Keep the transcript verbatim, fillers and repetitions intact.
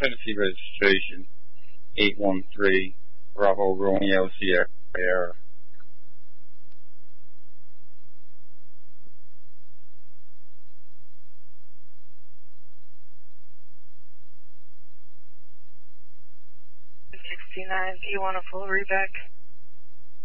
Tennessee registration, eight one three, Bravo Romeo Sierra. sixty-nine, do you want a full readback?